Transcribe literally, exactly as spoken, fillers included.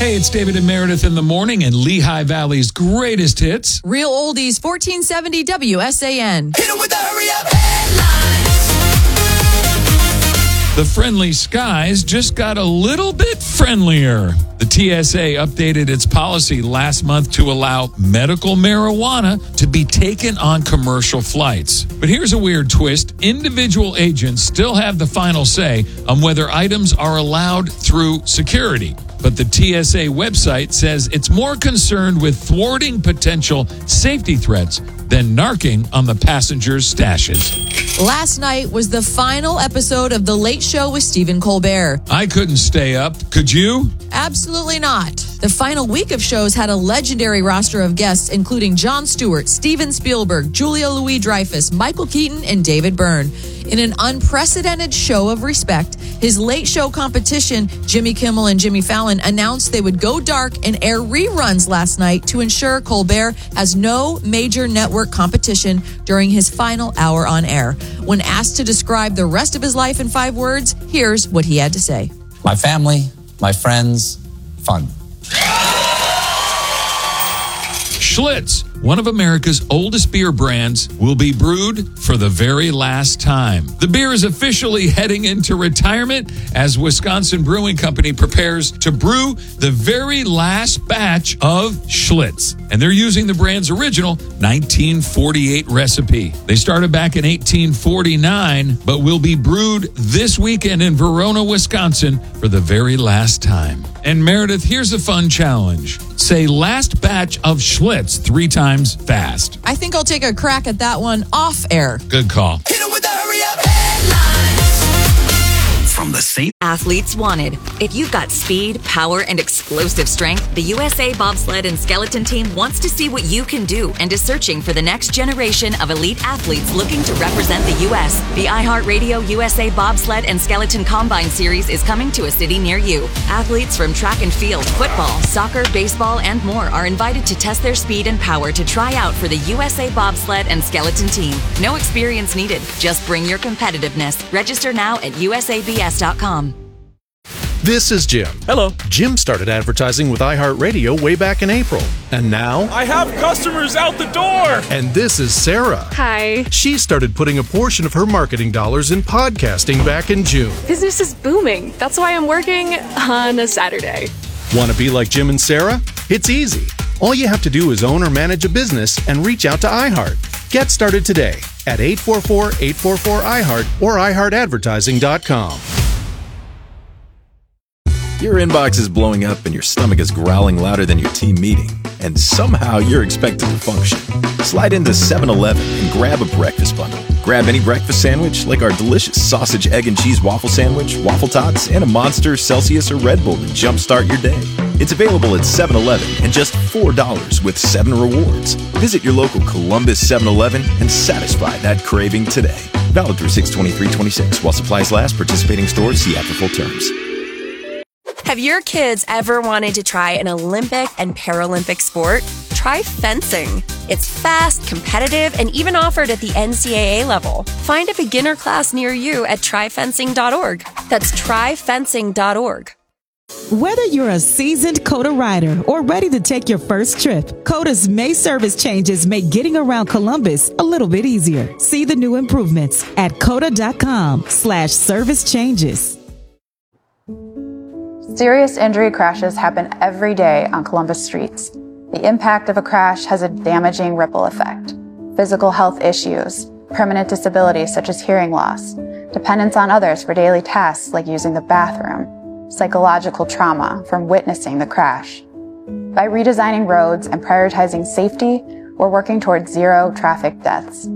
Hey, it's David and Meredith in the morning and Lehigh Valley's greatest hits. Real oldies, fourteen seventy W S A N. Hit 'em with the hurry up headlines. The friendly skies just got a little bit friendlier. The T S A updated its policy last month to allow medical marijuana to be taken on commercial flights. But here's a weird twist. Individual agents still have the final say on whether items are allowed through security. But the T S A website says it's more concerned with thwarting potential safety threats than narking on the passengers' stashes. Last night was the final episode of The Late Show with Stephen Colbert. I couldn't stay up. Could you? Absolutely not. The final week of shows had a legendary roster of guests, including Jon Stewart, Steven Spielberg, Julia Louis-Dreyfus, Michael Keaton, and David Byrne. In an unprecedented show of respect, his Late Show competition, Jimmy Kimmel and Jimmy Fallon, announced they would go dark and air reruns last night to ensure Colbert has no major network competition during his final hour on air. When asked to describe the rest of his life in five words, here's what he had to say. My family, my friends, fun. Schlitz, one of America's oldest beer brands, will be brewed for the very last time. The beer is officially heading into retirement as Wisconsin Brewing Company prepares to brew the very last batch of Schlitz. And they're using the brand's original nineteen forty-eight recipe. They started back in eighteen forty-nine, but will be brewed this weekend in Verona, Wisconsin for the very last time. And Meredith, here's a fun challenge. Say last batch of Schlitz three times fast. I think I'll take a crack at that one off air. Good call. Hit 'em with the hurry up headlines. From the Saint Athletes wanted. If you've got speed, power, and explosive strength, the U S A Bobsled and Skeleton Team wants to see what you can do and is searching for the next generation of elite athletes looking to represent the U S. The iHeartRadio U S A Bobsled and Skeleton Combine Series is coming to a city near you. Athletes from track and field, football, soccer, baseball, and more are invited to test their speed and power to try out for the U S A Bobsled and Skeleton Team. No experience needed. Just bring your competitiveness. Register now at U S A B S dot com. This is Jim. Hello. Jim started advertising with iHeartRadio way back in April. And now... I have customers out the door! And this is Sarah. Hi. She started putting a portion of her marketing dollars in podcasting back in June. Business is booming. That's why I'm working on a Saturday. Want to be like Jim and Sarah? It's easy. All you have to do is own or manage a business and reach out to iHeart. Get started today at eight four four, eight four four, I heart or i heart advertising dot com. Your inbox is blowing up and your stomach is growling louder than your team meeting, and somehow you're expected to function. Slide into seven eleven and grab a breakfast bundle. Grab any breakfast sandwich like our delicious sausage, egg, and cheese waffle sandwich, waffle tots, and a Monster, Celsius, or Red Bull to jumpstart your day. It's available at seven eleven and just four dollars with seven rewards. Visit your local Columbus seven eleven and satisfy that craving today. Valid through six twenty-three twenty-six while supplies last. Participating stores, see app for full terms. Have your kids ever wanted to try an Olympic and Paralympic sport? Try fencing. It's fast, competitive, and even offered at the N C double A level. Find a beginner class near you at try fencing dot org. That's try fencing dot org. Whether you're a seasoned COTA rider or ready to take your first trip, COTA's May service changes make getting around Columbus a little bit easier. See the new improvements at COTA.com slash service changes. Serious injury crashes happen every day on Columbus streets. The impact of a crash has a damaging ripple effect. Physical health issues, permanent disabilities such as hearing loss, dependence on others for daily tasks like using the bathroom, psychological trauma from witnessing the crash. By redesigning roads and prioritizing safety, we're working towards zero traffic deaths.